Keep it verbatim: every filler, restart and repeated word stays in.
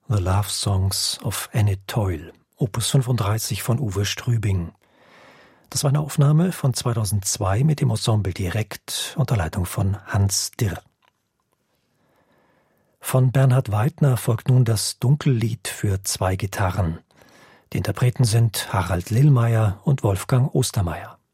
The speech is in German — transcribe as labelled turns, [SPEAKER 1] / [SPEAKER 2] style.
[SPEAKER 1] The Love Songs of Enid Toil, Opus fünfunddreißig von Uwe Strübing. Das war eine Aufnahme von zweitausendzwei mit dem Ensemble Direkt unter Leitung von Hans Dirr. Von Bernhard Weidner folgt nun das Dunkellied für zwei Gitarren. Die Interpreten sind Harald Lillmeier und Wolfgang Ostermeier.